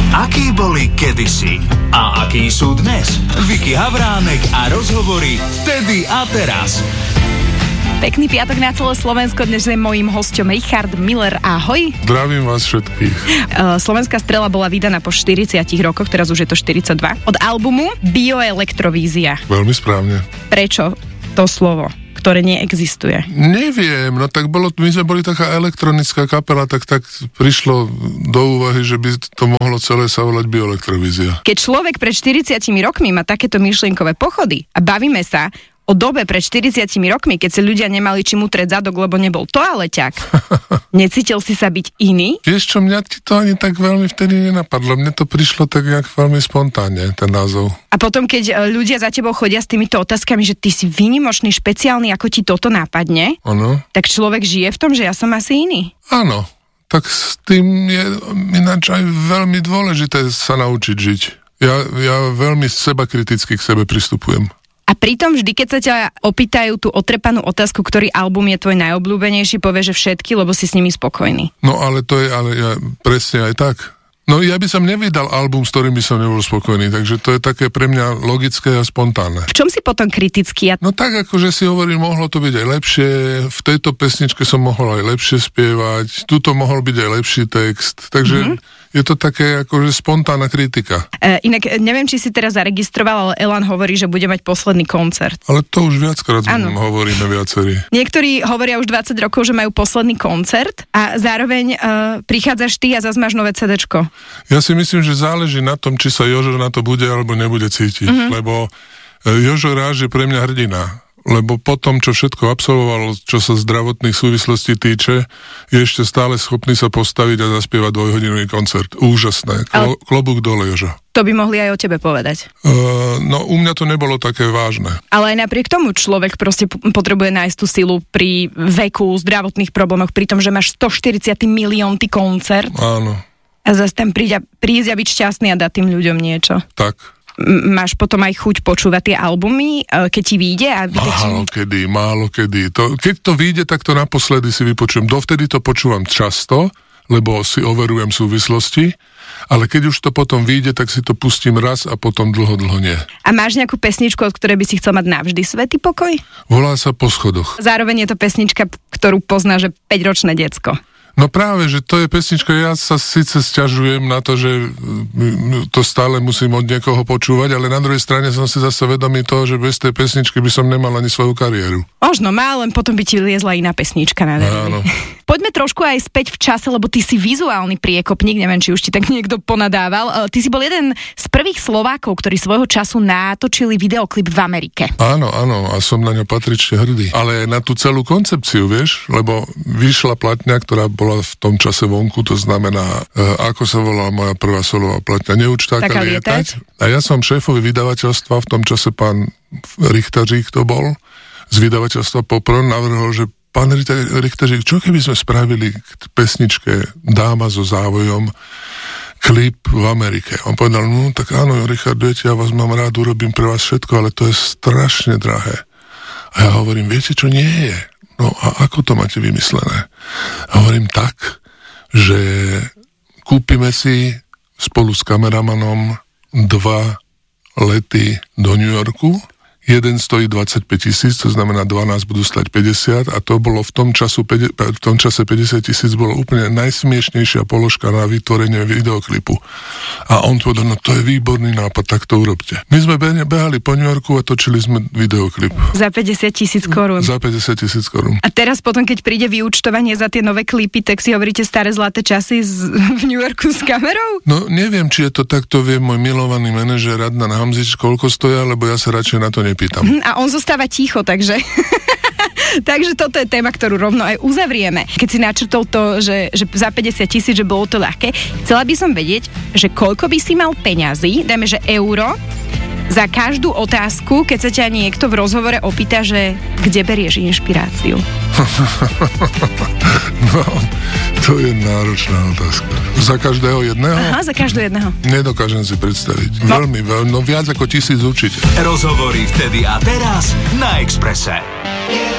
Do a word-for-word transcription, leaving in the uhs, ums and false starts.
Akí boli kedysi a akí sú dnes? Viki Havránek a rozhovory vtedy a teraz. Pekný piatok na celé Slovensko. Dnes je mojím hosťom Richard Miller. Ahoj. Zdravím vás všetkých. Slovenská strela bola vydaná po štyridsiatich rokoch, teraz už je to štyridsaťdva. Od albumu Bioelektrovízia. Veľmi správne. Prečo to slovo, ktoré neexistuje? Neviem, no tak bolo, my sme boli taká elektronická kapela, tak tak prišlo do úvahy, že by to mohlo celé sa volať Bioelektrovízia. Keď človek pred štyridsiatimi rokmi má takéto myšlienkové pochody a bavíme sa o dobe pred štyridsiatimi rokmi, keď si ľudia nemali čím utrieť zadok, lebo nebol toaleťak. Necítil si sa byť iný? Vieš čo, mňa ti to ani tak veľmi vtedy nenapadlo. Mne to prišlo tak nejak veľmi spontánne, ten názov. A potom, keď ľudia za tebou chodia s týmito otázkami, že ty si výnimočný, špeciálny, ako ti toto nápadne, ano. Tak človek žije v tom, že ja som asi iný. Áno, tak s tým je ináč aj veľmi dôležité sa naučiť žiť. Ja, ja veľmi sebakriticky k sebe pristupujem. A pritom vždy, keď sa ťa opýtajú tú otrepanú otázku, ktorý album je tvoj najobľúbenejší, povie, že všetky, lebo si s nimi spokojný. No ale to je ale ja, presne aj tak. No ja by som nevydal album, s ktorým by som nebol spokojný, takže to je také pre mňa logické a spontánne. V čom si potom kritický? No tak, akože si hovorím, mohlo to byť aj lepšie, v tejto pesničke som mohol aj lepšie spievať, tuto mohol byť aj lepší text, takže... Mm-hmm. Je to také akože spontánna kritika. E, inak neviem, či si teraz zaregistroval, ale Elan hovorí, že bude mať posledný koncert. Ale to už viackrát hovoríme viacerí. Niektorí hovoria už dvadsať rokov, že majú posledný koncert a zároveň e, prichádzaš ty a zase máš nové cédečko. Ja si myslím, že záleží na tom, či sa Jožo na to bude alebo nebude cítiť, mm-hmm. lebo Jožo Ráž je pre mňa hrdina. Lebo po tom, čo všetko absolvoval, čo sa zdravotných súvislostí týče, je ešte stále schopný sa postaviť a zaspievať dvojhodinový koncert. Úžasné. Klo, klobúk dole, Jožo. To by mohli aj o tebe povedať. Uh, no, u mňa to nebolo také vážne. Ale aj napriek tomu človek proste potrebuje nájsť tú silu pri veku, zdravotných problémoch, pri tom, že máš stoštyridsať miliónty koncert. Áno. A zase tam príď a, prísť a byť šťastný a dať tým ľuďom niečo. Tak. Máš potom aj chuť počúvať tie albumy, keď ti vyjde? A málo ti... kedy, málo kedy. To, keď to vyjde, tak to naposledy si vypočujem. Dovtedy to počúvam často, lebo si overujem súvislosti, ale keď už to potom vyjde, tak si to pustím raz a potom dlho, dlho nie. A máš nejakú pesničku, od ktorej by si chcel mať navždy svätý pokoj? Volá sa Po schodoch. Zároveň je to pesnička, ktorú pozná, že päťročné decko. No práve, že to je pesnička, ja sa síce sťažujem na to, že to stále musím od niekoho počúvať, ale na druhej strane som si zase vedomý toho, že bez tej pesničky by som nemal ani svoju kariéru. Možno má, len potom by ti liezla iná pesnička na Áno. Poďme trošku aj späť v čase, lebo ty si vizuálny priekopník, neviem, či už ti tak niekto ponadával. Ty si bol jeden z prvých Slovákov, ktorí svojho času natočili videoklip v Amerike. Áno, áno, a som na ňo patrične hrdý. Ale na tú celú koncepciu, vieš, lebo vyšla platňa, ktorá bola v tom čase vonku, to znamená, e, ako sa volala moja prvá solová platňa, Neuč taká, taká lietať. lietať. A ja som šéfovi vydavateľstva, v tom čase pán Richtařík to bol, z vydavateľstva Popron navrhol, že pán Richtařík, čo keby sme spravili k pesničke Dáma so závojom klip v Amerike. On povedal, no tak áno, Richard, viete, ja vás mám rád, urobím pre vás všetko, ale to je strašne drahé. A ja hovorím, viete, čo nie je? No a ako to máte vymyslené? A hovorím tak, že kúpime si spolu s kameramanom dva lety do New Yorku. Jeden stojí dvadsaťpäť tisíc, to znamená dvanásť budú stať päťdesiat a to bolo v tom, času, v tom čase päťdesiat tisíc bolo úplne najsmiešnejšia položka na vytvorenie videoklipu. A on povedal, no to je výborný nápad, tak to urobte. My sme behali po New Yorku a točili sme videoklip. Za päťdesiat tisíc korún. Za päťdesiat tisíc korún. A teraz potom, keď príde vyúčtovanie za tie nové klipy, tak si hovoríte staré zlaté časy z, v New Yorku s kamerou? No neviem, či je to takto, vie môj milovaný manažér Adnan Hamzič, koľko stoja, lebo ja sa radšej na to nepýtam. A on zostáva ticho, takže... takže toto je téma, ktorú rovno aj uzavrieme. Keď si načrtol to, že, že za päťdesiat tisíc, že bolo to ľahké, chcela by som vedieť, že koľko by si mal peňazí, dajme, že euro, za každú otázku, keď sa ťa niekto v rozhovore opýta, že kde berieš inšpiráciu? No, to je náročná otázka. Za každého jedného? Aha, za každého jedného. Nedokážem si predstaviť. No. Veľmi, veľmi, no viac ako tisíc určite. Rozhovory vtedy a teraz na Expresse.